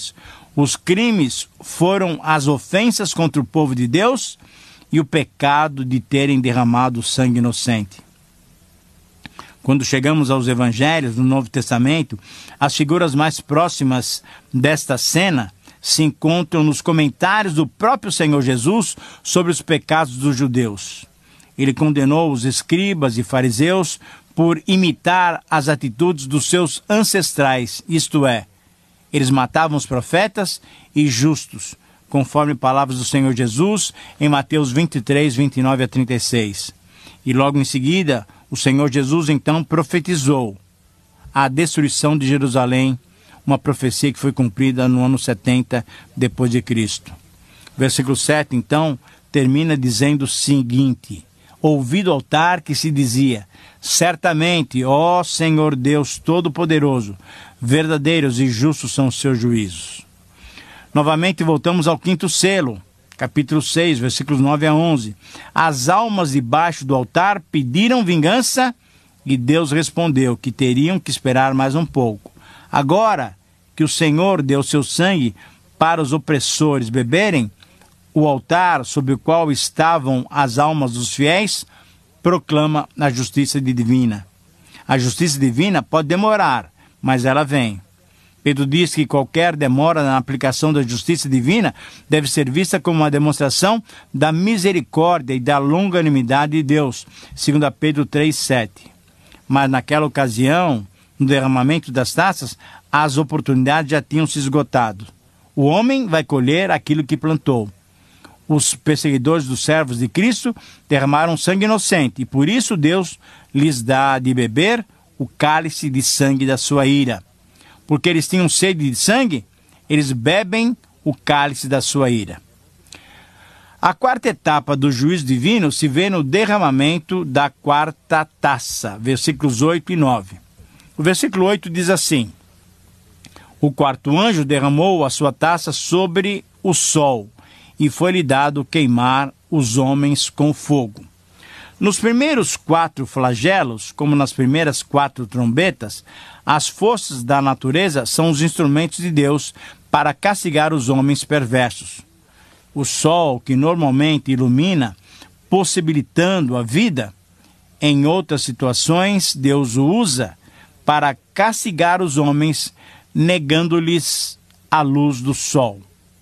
crimes. Os crimes foram as ofensas contra o povo de Deus e o pecado de terem derramado sangue inocente. Quando chegamos aos evangelhos no Novo Testamento, as figuras mais próximas desta cena se encontram nos comentários do próprio Senhor Jesus sobre os pecados dos judeus. Ele condenou os escribas e fariseus por imitar as atitudes dos seus ancestrais, isto é, eles matavam os profetas e justos, conforme palavras do Senhor Jesus em Mateus 23, 29 a 36. E logo em seguida, o Senhor Jesus então profetizou a destruição de Jerusalém, uma profecia que foi cumprida no ano 70 depois de Cristo. Versículo 7, então, termina dizendo o seguinte: ouvi do altar que se dizia: certamente, ó Senhor Deus Todo-Poderoso, verdadeiros e justos são os seus juízos. Novamente voltamos ao quinto selo, capítulo 6, versículos 9 a 11. As almas debaixo do altar pediram vingança e Deus respondeu que teriam que esperar mais um pouco. Agora que o Senhor deu seu sangue para os opressores beberem, o altar sobre o qual estavam as almas dos fiéis proclama a justiça divina. A justiça divina pode demorar, mas ela vem. Pedro diz que qualquer demora na aplicação da justiça divina deve ser vista como uma demonstração da misericórdia e da longanimidade de Deus, segundo Pedro 3,7. Mas naquela ocasião, no derramamento das taças, as oportunidades já tinham se esgotado. O homem vai colher aquilo que plantou. Os perseguidores dos servos de Cristo derramaram sangue inocente, e por isso Deus lhes dá de beber o cálice de sangue da sua ira. Porque eles tinham sede de sangue, eles bebem o cálice da sua ira. A quarta etapa do juízo divino se vê no derramamento da quarta taça, versículos 8 e 9. O versículo 8 diz assim: o quarto anjo derramou a sua taça sobre o sol, e foi-lhe dado queimar os homens com fogo. Nos primeiros 4 flagelos, como nas primeiras 4 trombetas, as forças da natureza são os instrumentos de Deus para castigar os homens perversos. O sol, que normalmente ilumina, possibilitando a vida, em outras situações, Deus o usa para castigar os homens, negando-lhes a luz do sol.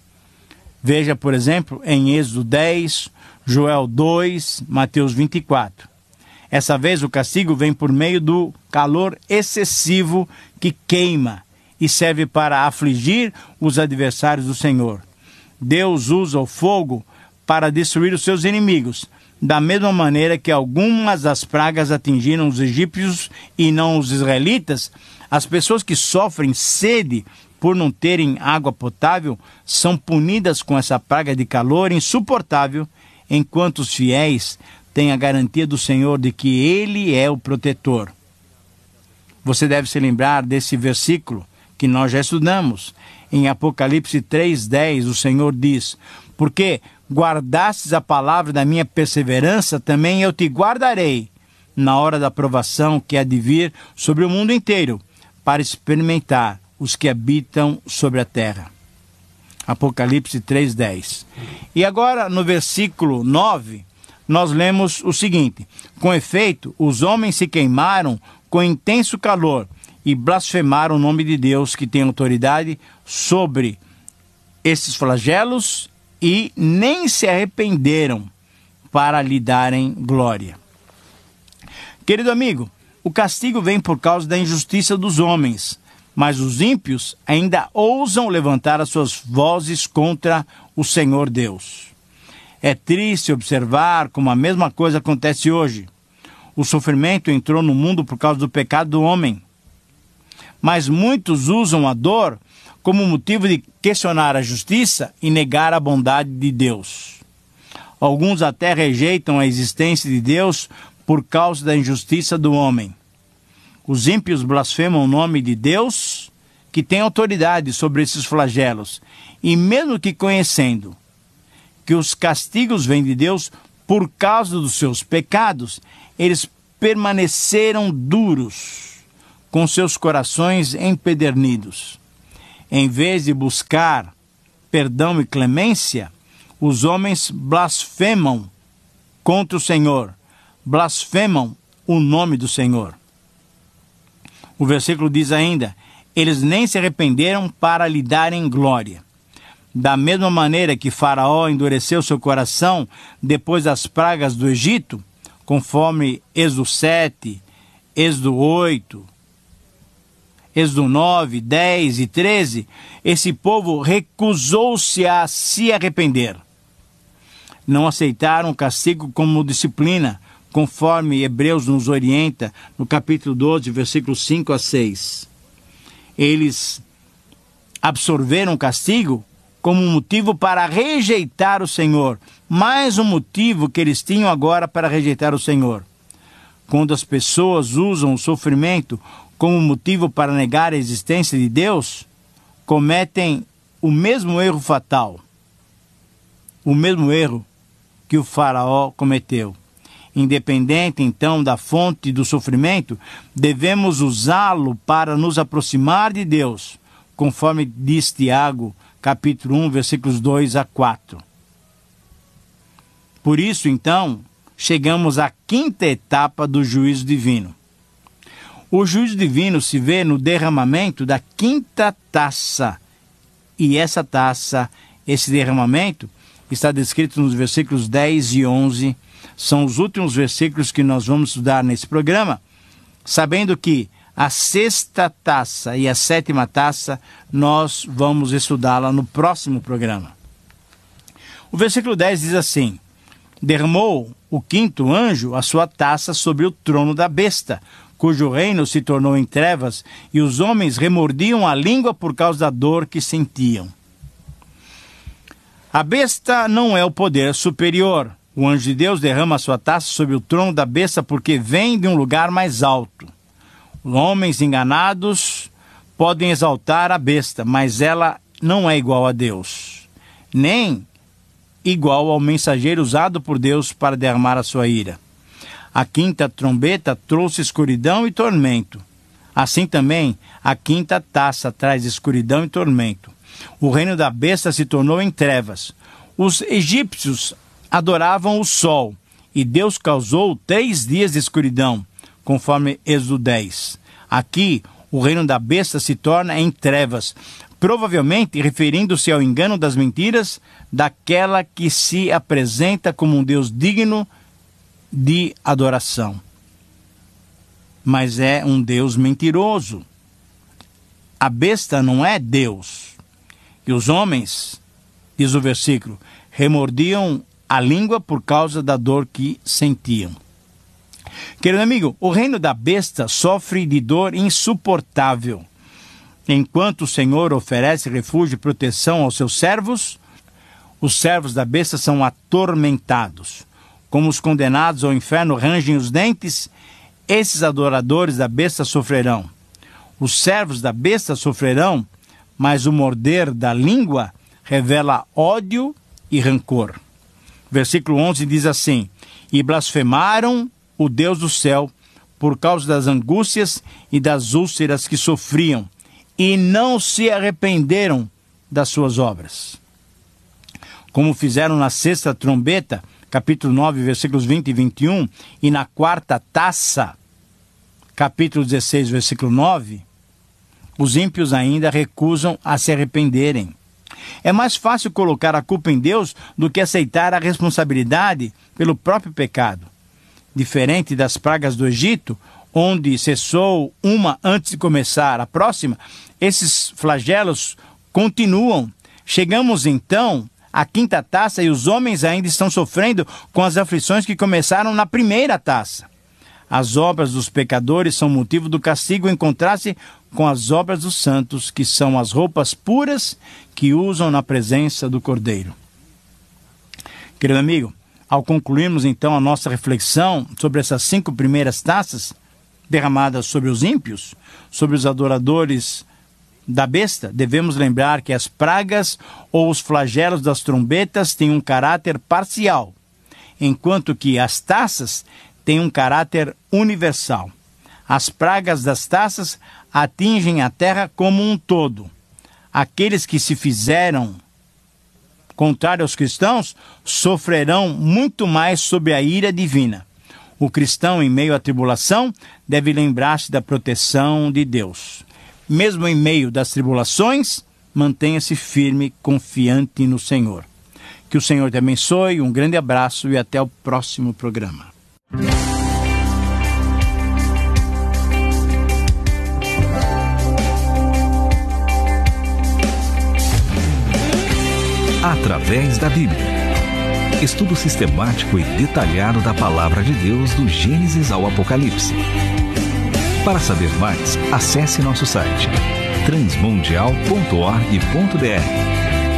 Veja, por exemplo, em Êxodo 10, Joel 2, Mateus 24. Essa vez o castigo vem por meio do calor excessivo que queima e serve para afligir os adversários do Senhor. Deus usa o fogo para destruir os seus inimigos, da mesma maneira que algumas das pragas atingiram os egípcios e não os israelitas. As pessoas que sofrem sede por não terem água potável são punidas com essa praga de calor insuportável, enquanto os fiéis têm a garantia do Senhor de que Ele é o protetor. Você deve se lembrar desse versículo que nós já estudamos. Em Apocalipse 3,10, o Senhor diz: porque guardastes a palavra da minha perseverança, também eu te guardarei na hora da provação que há de vir sobre o mundo inteiro, para experimentar os que habitam sobre a terra. Apocalipse 3,10. E agora, no versículo 9, nós lemos o seguinte: com efeito, os homens se queimaram com intenso calor e blasfemaram o nome de Deus, que tem autoridade sobre esses flagelos, e nem se arrependeram para lhe darem glória. Querido amigo, o castigo vem por causa da injustiça dos homens, mas os ímpios ainda ousam levantar as suas vozes contra o Senhor Deus. É triste observar como a mesma coisa acontece hoje. O sofrimento entrou no mundo por causa do pecado do homem, mas muitos usam a dor como motivo de questionar a justiça e negar a bondade de Deus. Alguns até rejeitam a existência de Deus por causa da injustiça do homem. Os ímpios blasfemam o nome de Deus, que tem autoridade sobre esses flagelos, e mesmo que conhecendo que os castigos vêm de Deus por causa dos seus pecados, eles permaneceram duros, com seus corações empedernidos. Em vez de buscar perdão e clemência, os homens blasfemam contra o Senhor, blasfemam o nome do Senhor. O versículo diz ainda: eles nem se arrependeram para lhe darem glória. Da mesma maneira que Faraó endureceu seu coração depois das pragas do Egito, conforme Êxodo 7, Êxodo 8, Êxodo 9, 10 e 13, esse povo recusou-se a se arrepender. Não aceitaram o castigo como disciplina, conforme Hebreus nos orienta no capítulo 12, versículos 5 a 6. Eles absorveram o castigo como um motivo para rejeitar o Senhor, mais um motivo que eles tinham agora para rejeitar o Senhor. Quando as pessoas usam o sofrimento como motivo para negar a existência de Deus, cometem o mesmo erro fatal, o mesmo erro que o Faraó cometeu. Independente, então, da fonte do sofrimento, devemos usá-lo para nos aproximar de Deus, conforme diz Tiago, capítulo 1, versículos 2 a 4. Por isso, então, chegamos à quinta etapa do juízo divino. O juízo divino se vê no derramamento da quinta taça. E essa taça, esse derramamento, está descrito nos versículos 10 e 11. São os últimos versículos que nós vamos estudar nesse programa, sabendo que a sexta taça e a sétima taça nós vamos estudá-la no próximo programa. O versículo 10 diz assim: derramou o quinto anjo a sua taça sobre o trono da besta, cujo reino se tornou em trevas, e os homens remordiam a língua por causa da dor que sentiam. A besta não é o poder superior. O anjo de Deus derrama a sua taça sobre o trono da besta porque vem de um lugar mais alto. Os homens enganados podem exaltar a besta, mas ela não é igual a Deus, nem igual ao mensageiro usado por Deus para derramar a sua ira. A quinta trombeta trouxe escuridão e tormento. Assim também, a quinta taça traz escuridão e tormento. O reino da besta se tornou em trevas. Os egípcios adoravam o sol, e Deus causou 3 dias de escuridão, conforme Êxodo 10. Aqui, o reino da besta se torna em trevas, provavelmente referindo-se ao engano das mentiras daquela que se apresenta como um Deus digno de adoração. Mas é um Deus mentiroso. A besta não é Deus. E os homens, diz o versículo, remordiam a língua por causa da dor que sentiam. Querido amigo, o reino da besta sofre de dor insuportável. Enquanto o Senhor oferece refúgio e proteção aos seus servos, os servos da besta são atormentados. Como os condenados ao inferno rangem os dentes, esses adoradores da besta sofrerão. Os servos da besta sofrerão, mas o morder da língua revela ódio e rancor. Versículo 11 diz assim: e blasfemaram o Deus do céu por causa das angústias e das úlceras que sofriam, e não se arrependeram das suas obras. Como fizeram na sexta trombeta, capítulo 9, versículos 20 e 21, e na quarta taça, capítulo 16, versículo 9, os ímpios ainda recusam a se arrependerem. É mais fácil colocar a culpa em Deus do que aceitar a responsabilidade pelo próprio pecado. Diferente das pragas do Egito, onde cessou uma antes de começar a próxima, esses flagelos continuam. Chegamos então à quinta taça e os homens ainda estão sofrendo com as aflições que começaram na primeira taça. As obras dos pecadores são motivo do castigo em contraste com as obras dos santos, que são as roupas puras que usam na presença do Cordeiro. Querido amigo, ao concluirmos então a nossa reflexão sobre essas 5 primeiras taças derramadas sobre os ímpios, sobre os adoradores da besta, devemos lembrar que as pragas ou os flagelos das trombetas têm um caráter parcial, enquanto que as taças têm um caráter universal. As pragas das taças atingem a terra como um todo. aqueles que se fizeram contrário aos cristãos sofrerão muito mais sob a ira divina. O cristão, em meio à tribulação, deve lembrar-se da proteção de Deus. Mesmo em meio das tribulações, mantenha-se firme, confiante no Senhor. Que o Senhor te abençoe, um grande abraço e até o próximo programa. Através da Bíblia. Estudo sistemático e detalhado da Palavra de Deus do Gênesis ao Apocalipse. Para saber mais, acesse nosso site transmundial.org.br.